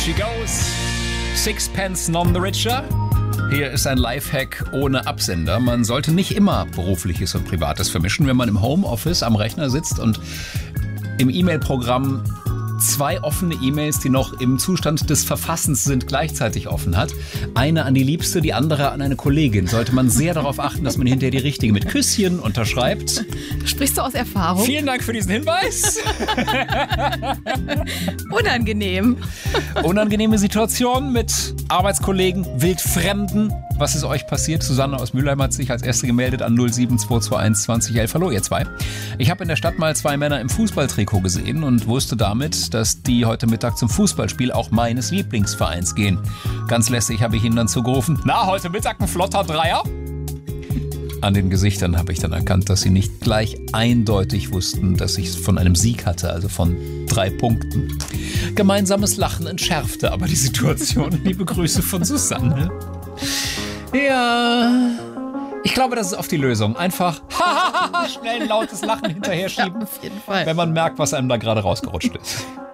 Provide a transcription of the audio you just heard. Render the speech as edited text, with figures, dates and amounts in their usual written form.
She goes. Sixpence none the richer. Hier ist ein Lifehack ohne Absender. Man sollte nicht immer Berufliches und Privates vermischen, wenn man im Homeoffice am Rechner sitzt und im E-Mail-Programm 2 offene E-Mails, die noch im Zustand des Verfassens sind, gleichzeitig offen hat. Eine an die Liebste, die andere an eine Kollegin. Sollte man sehr darauf achten, dass man hinterher die richtige mit Küsschen unterschreibt. Sprichst du aus Erfahrung? Vielen Dank für diesen Hinweis. Unangenehm. Unangenehme Situation mit Arbeitskollegen, Wildfremden. Was ist euch passiert? Susanne aus Mülheim hat sich als erste gemeldet an 07221 2011. Hallo ihr zwei. Ich habe in der Stadt mal 2 Männer im Fußballtrikot gesehen und wusste damit, dass die heute Mittag zum Fußballspiel auch meines Lieblingsvereins gehen. Ganz lässig habe ich ihnen dann zugerufen, na, heute Mittag ein flotter Dreier? An den Gesichtern habe ich dann erkannt, dass sie nicht gleich eindeutig wussten, dass ich von einem Sieg hatte, also von 3 Punkten. Gemeinsames Lachen entschärfte aber die Situation. Liebe Grüße von Susanne. Ja, ich glaube, das ist oft die Lösung. Einfach schnell ein lautes Lachen hinterher schieben, Ja, auf jeden Fall. wenn man merkt, was einem da gerade rausgerutscht ist.